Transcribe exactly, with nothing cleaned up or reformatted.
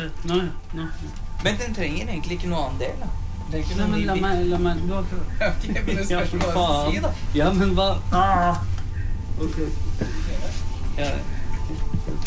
Nå, nå. Men den trenger egentlig ikke noe annen del, da. Det er ikke Nei, noe men ny la bit. meg, la meg, du har prøvd. Ok, men det spørs hva du faen. sier, da. Ja, men hva? Ah! Ok. Ja.